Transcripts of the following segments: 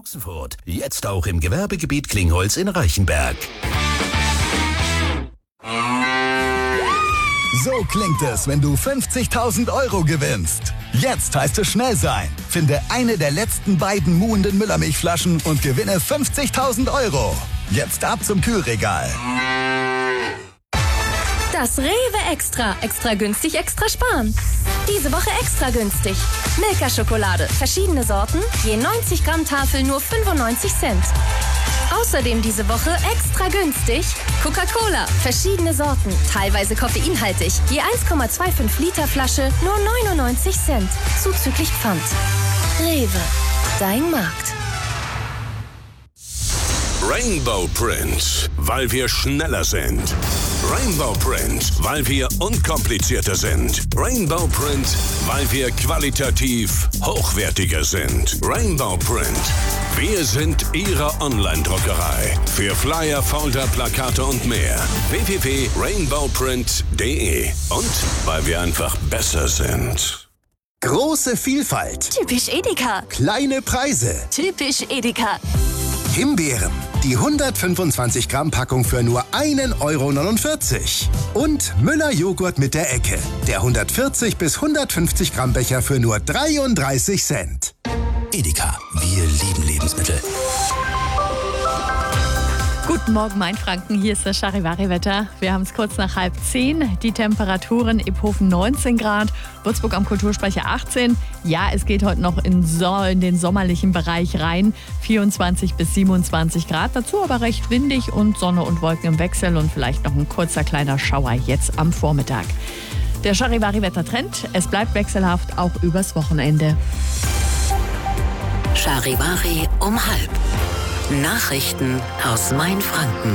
Ochsenfurt. Jetzt auch im Gewerbegebiet Klingholz in Reichenberg. So klingt es, wenn du 50.000 € gewinnst. Jetzt heißt es schnell sein. Finde eine der letzten beiden muhenden Müllermilchflaschen und gewinne 50.000 €. Jetzt ab zum Kühlregal. Das Rewe Extra. Extra günstig, extra sparen. Diese Woche extra günstig. Milka-Schokolade. Verschiedene Sorten. Je 90 Gramm Tafel nur 95 Cent. Außerdem diese Woche extra günstig Coca-Cola. Verschiedene Sorten. Teilweise koffeinhaltig. Je 1,25 Liter Flasche nur 99 Cent. Zuzüglich Pfand. Rewe. Dein Markt. Rainbow Print, weil wir schneller sind. Rainbow Print, weil wir unkomplizierter sind. Rainbow Print, weil wir qualitativ hochwertiger sind. Rainbow Print. Wir sind Ihre Online-Druckerei. Für Flyer, Folder, Plakate und mehr. www.rainbowprint.de. Und weil wir einfach besser sind. Große Vielfalt. Typisch Edeka. Kleine Preise. Typisch Edeka. Himbeeren. Die 125 Gramm Packung für nur 1,49 €. Und Müller Joghurt mit der Ecke. Der 140 bis 150 Gramm Becher für nur 33 Cent. Edeka, wir lieben Lebensmittel. Guten Morgen, Mainfranken. Hier ist das Charivari-Wetter. Wir haben es kurz nach 9:30. Die Temperaturen: Iphofen 19 Grad, Würzburg am Kulturspeicher 18. Ja, es geht heute noch in den sommerlichen Bereich rein. 24 bis 27 Grad. Dazu aber recht windig und Sonne und Wolken im Wechsel und vielleicht noch ein kurzer kleiner Schauer jetzt am Vormittag. Der Charivari-Wettertrend: Es bleibt wechselhaft, auch übers Wochenende. Charivari um 12:30. Nachrichten aus Mainfranken.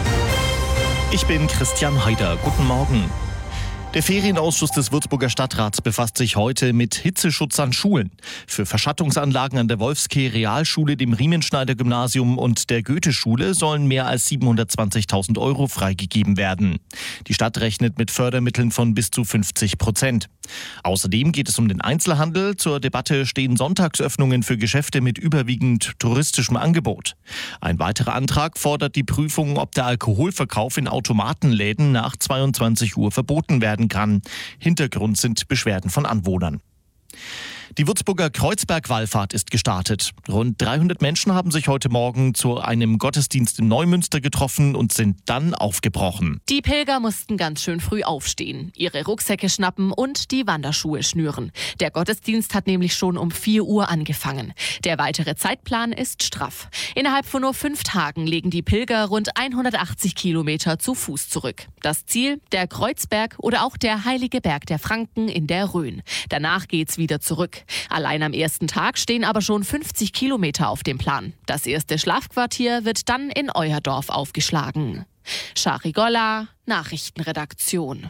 Ich bin Christian Haider. Guten Morgen. Der Ferienausschuss des Würzburger Stadtrats befasst sich heute mit Hitzeschutz an Schulen. Für Verschattungsanlagen an der Wolfskehr-Realschule, dem Riemenschneider-Gymnasium und der Goethe-Schule sollen mehr als 720.000 € freigegeben werden. Die Stadt rechnet mit Fördermitteln von bis zu 50%. Außerdem geht es um den Einzelhandel. Zur Debatte stehen Sonntagsöffnungen für Geschäfte mit überwiegend touristischem Angebot. Ein weiterer Antrag fordert die Prüfung, ob der Alkoholverkauf in Automatenläden nach 22 Uhr verboten werden kann. Hintergrund sind Beschwerden von Anwohnern. Die Würzburger Kreuzberg-Wallfahrt ist gestartet. Rund 300 Menschen haben sich heute Morgen zu einem Gottesdienst in Neumünster getroffen und sind dann aufgebrochen. Die Pilger mussten ganz schön früh aufstehen, ihre Rucksäcke schnappen und die Wanderschuhe schnüren. Der Gottesdienst hat nämlich schon um 4 Uhr angefangen. Der weitere Zeitplan ist straff. Innerhalb von nur 5 Tagen legen die Pilger rund 180 Kilometer zu Fuß zurück. Das Ziel: der Kreuzberg oder auch der Heilige Berg der Franken in der Rhön. Danach geht's wieder zurück. Allein am ersten Tag stehen aber schon 50 Kilometer auf dem Plan. Das erste Schlafquartier wird dann in Euerdorf aufgeschlagen. Charigolla, Nachrichtenredaktion.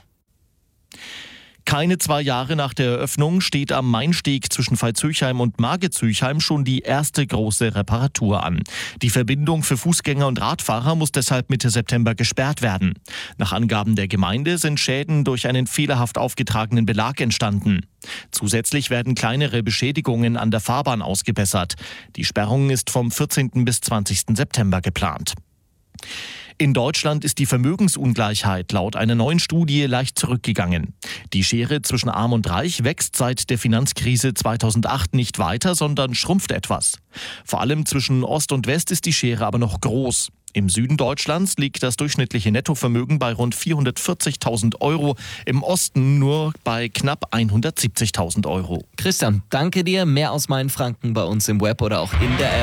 Keine 2 Jahre nach der Eröffnung steht am Mainsteg zwischen Veitshöchheim und Margitshöchheim schon die erste große Reparatur an. Die Verbindung für Fußgänger und Radfahrer muss deshalb Mitte September gesperrt werden. Nach Angaben der Gemeinde sind Schäden durch einen fehlerhaft aufgetragenen Belag entstanden. Zusätzlich werden kleinere Beschädigungen an der Fahrbahn ausgebessert. Die Sperrung ist vom 14. bis 20. September geplant. In Deutschland ist die Vermögensungleichheit laut einer neuen Studie leicht zurückgegangen. Die Schere zwischen Arm und Reich wächst seit der Finanzkrise 2008 nicht weiter, sondern schrumpft etwas. Vor allem zwischen Ost und West ist die Schere aber noch groß. Im Süden Deutschlands liegt das durchschnittliche Nettovermögen bei rund 440.000 €, im Osten nur bei knapp 170.000 €. Christian, danke dir. Mehr aus Mainfranken bei uns im Web oder auch in der App.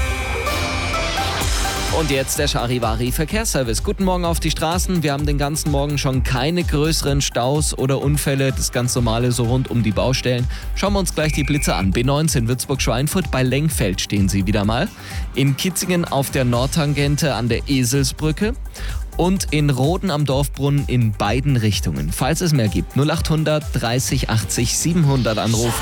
Und jetzt der Charivari Verkehrsservice. Guten Morgen auf die Straßen. Wir haben den ganzen Morgen schon keine größeren Staus oder Unfälle. Das ganz normale so rund um die Baustellen. Schauen wir uns gleich die Blitze an. B19 Würzburg-Schweinfurt, bei Lengfeld stehen sie wieder mal. In Kitzingen auf der Nordtangente an der Eselsbrücke. Und in Roden am Dorfbrunnen in beiden Richtungen. Falls es mehr gibt, 0800 30 80 700 anrufen.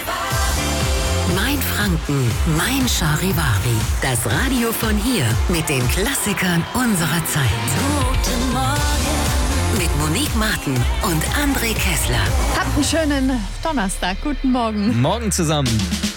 Mainfranken, mein Charivari. Das Radio von hier mit den Klassikern unserer Zeit. Guten Morgen. Mit Monique Martin und André Kessler. Habt einen schönen Donnerstag. Guten Morgen. Morgen zusammen.